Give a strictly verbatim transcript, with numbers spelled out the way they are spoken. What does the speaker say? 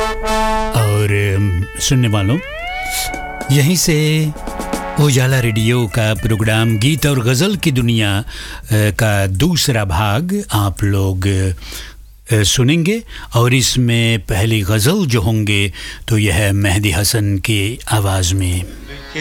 और सुनने वालों, यहीं से उजाला रेडियो का प्रोग्राम गीत और गज़ल की दुनिया का दूसरा भाग आप लोग सुनेंगे। और इसमें पहली गज़ल जो होंगे तो यह मेहदी हसन की आवाज़ में।